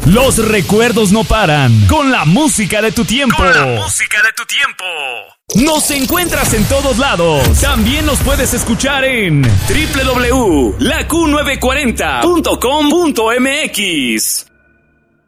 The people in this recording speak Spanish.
Los recuerdos no paran. Con la música de tu tiempo. Nos encuentras en todos lados. También nos puedes escuchar en www.laQ940.com.mx.